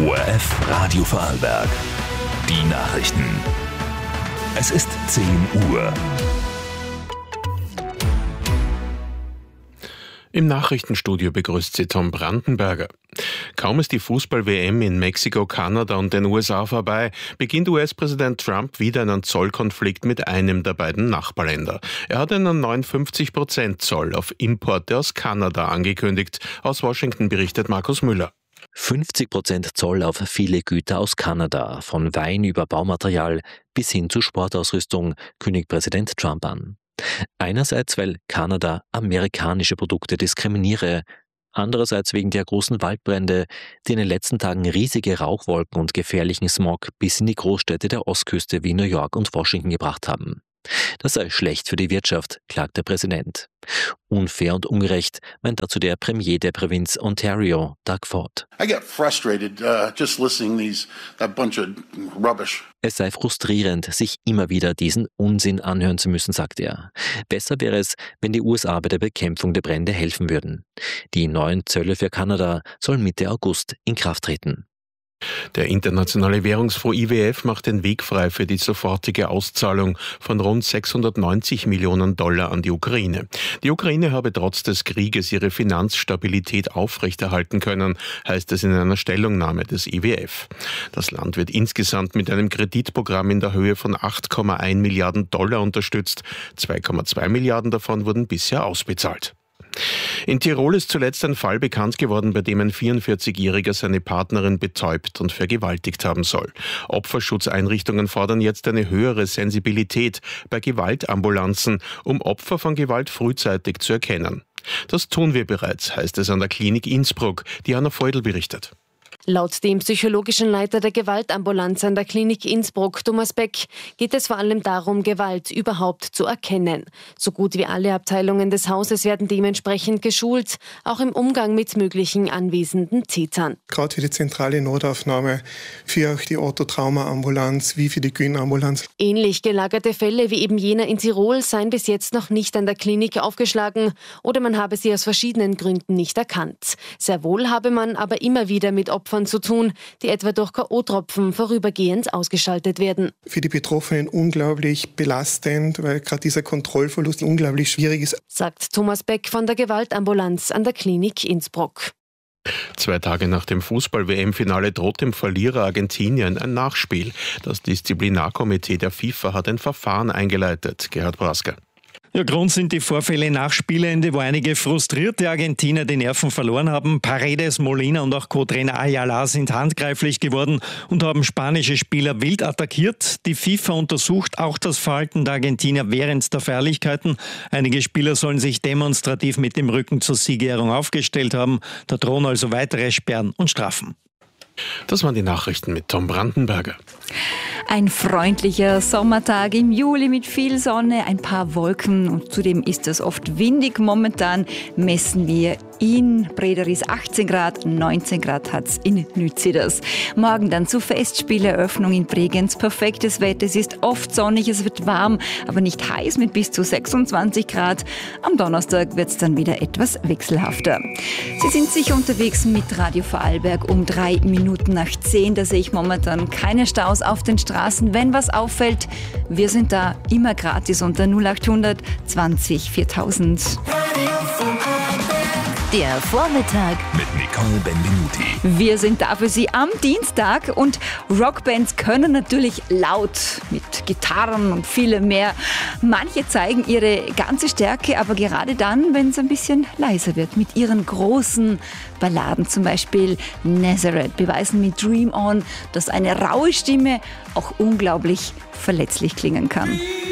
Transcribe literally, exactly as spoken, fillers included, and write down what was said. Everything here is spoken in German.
O R F Radio Vorarlberg. Die Nachrichten. Es ist zehn Uhr. Im Nachrichtenstudio begrüßt Sie Tom Brandenberger. Kaum ist die Fußball-W M in Mexiko, Kanada und den U S A vorbei, beginnt U S-Präsident Trump wieder einen Zollkonflikt mit einem der beiden Nachbarländer. Er hat einen neunundfünfzig Prozent Zoll auf Importe aus Kanada angekündigt. Aus Washington berichtet Markus Müller. fünfzig Prozent Zoll auf viele Güter aus Kanada, von Wein über Baumaterial bis hin zu Sportausrüstung, kündigt Präsident Trump an. Einerseits, weil Kanada amerikanische Produkte diskriminiere, andererseits wegen der großen Waldbrände, die in den letzten Tagen riesige Rauchwolken und gefährlichen Smog bis in die Großstädte der Ostküste wie New York und Washington gebracht haben. Das sei schlecht für die Wirtschaft, klagt der Präsident. Unfair und ungerecht, meint dazu der Premier der Provinz Ontario, Doug Ford. I get frustrated uh, just listening these that bunch of rubbish. Es sei frustrierend, sich immer wieder diesen Unsinn anhören zu müssen, sagt er. Besser wäre es, wenn die U S A bei der Bekämpfung der Brände helfen würden. Die neuen Zölle für Kanada sollen Mitte August in Kraft treten. Der Internationale Währungsfonds I W F macht den Weg frei für die sofortige Auszahlung von rund sechshundertneunzig Millionen Dollar an die Ukraine. Die Ukraine habe trotz des Krieges ihre Finanzstabilität aufrechterhalten können, heißt es in einer Stellungnahme des I W F. Das Land wird insgesamt mit einem Kreditprogramm in der Höhe von acht Komma eins Milliarden Dollar unterstützt. zwei Komma zwei Milliarden davon wurden bisher ausbezahlt. In Tirol ist zuletzt ein Fall bekannt geworden, bei dem ein vierundvierzigjähriger seine Partnerin betäubt und vergewaltigt haben soll. Opferschutzeinrichtungen fordern jetzt eine höhere Sensibilität bei Gewaltambulanzen, um Opfer von Gewalt frühzeitig zu erkennen. Das tun wir bereits, heißt es an der Klinik Innsbruck, die Anna Feudel berichtet. Laut dem psychologischen Leiter der Gewaltambulanz an der Klinik Innsbruck, Thomas Beck, geht es vor allem darum, Gewalt überhaupt zu erkennen. So gut wie alle Abteilungen des Hauses werden dementsprechend geschult, auch im Umgang mit möglichen anwesenden Tätern. Gerade für die zentrale Notaufnahme, für auch die Orthotraumaambulanz, wie für die Gynambulanz. Ähnlich gelagerte Fälle wie eben jener in Tirol seien bis jetzt noch nicht an der Klinik aufgeschlagen oder man habe sie aus verschiedenen Gründen nicht erkannt. Sehr wohl habe man aber immer wieder mit Opfern zu tun, die etwa durch K O-Tropfen vorübergehend ausgeschaltet werden. Für die Betroffenen unglaublich belastend, weil gerade dieser Kontrollverlust unglaublich schwierig ist, sagt Thomas Beck von der Gewaltambulanz an der Klinik Innsbruck. Zwei Tage nach dem Fußball-W M-Finale droht dem Verlierer Argentinien ein Nachspiel. Das Disziplinarkomitee der FIFA hat ein Verfahren eingeleitet. Gerhard Brasker. Ja, Grund sind die Vorfälle nach Spielende, wo einige frustrierte Argentinier die Nerven verloren haben. Paredes, Molina und auch Co-Trainer Ayala sind handgreiflich geworden und haben spanische Spieler wild attackiert. Die FIFA untersucht auch das Verhalten der Argentinier während der Feierlichkeiten. Einige Spieler sollen sich demonstrativ mit dem Rücken zur Siegerehrung aufgestellt haben. Da drohen also weitere Sperren und Strafen. Das waren die Nachrichten mit Tom Brandenberger. Ein freundlicher Sommertag im Juli mit viel Sonne, ein paar Wolken und zudem ist es oft windig. Momentan messen wir in Brederis achtzehn Grad, neunzehn Grad hat es in Nütziders. Morgen dann zur Festspieleröffnung in Bregenz. Perfektes Wetter, es ist oft sonnig, es wird warm, aber nicht heiß mit bis zu sechsundzwanzig Grad. Am Donnerstag wird es dann wieder etwas wechselhafter. Sie sind sicher unterwegs mit Radio Vorarlberg um drei Minuten nach zehn. Da sehe ich momentan keine Staus auf den Straßen. Wenn was auffällt, wir sind da immer gratis unter null achthundert zwanzig viertausend. Der Vormittag mit Nicole Benvenuti. Wir sind da für Sie am Dienstag und Rockbands können natürlich laut mit Gitarren und vielem mehr. Manche zeigen ihre ganze Stärke, aber gerade dann, wenn es ein bisschen leiser wird, mit ihren großen Balladen, zum Beispiel Nazareth, beweisen mit Dream On, dass eine raue Stimme auch unglaublich verletzlich klingen kann.